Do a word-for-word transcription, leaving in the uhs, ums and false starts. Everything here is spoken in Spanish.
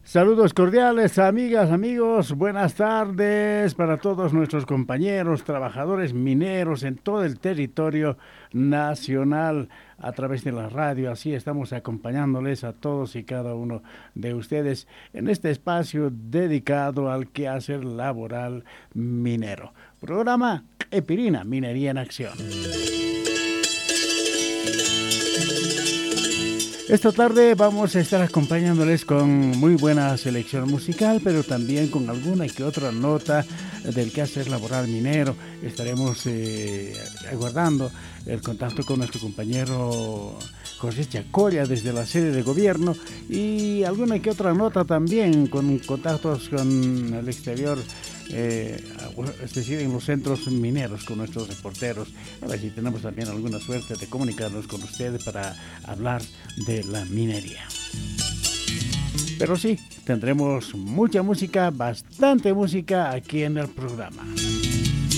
Saludos cordiales, amigas, amigos, buenas tardes para todos nuestros compañeros, trabajadores mineros en todo el territorio nacional a través de la radio. Así estamos acompañándoles a todos y cada uno de ustedes en este espacio dedicado al quehacer laboral minero. Programa Epirina, Minería en Acción. Esta tarde vamos a estar acompañándoles con muy buena selección musical, pero también con alguna que otra nota del quehacer laboral minero. Estaremos eh, aguardando el contacto con nuestro compañero José Chacoria desde la sede de gobierno y alguna que otra nota también con contactos con el exterior, eh, es decir, en los centros mineros con nuestros reporteros. A ver si tenemos también alguna suerte de comunicarnos con ustedes para hablar de la minería. Pero sí, tendremos mucha música, bastante música aquí en el programa.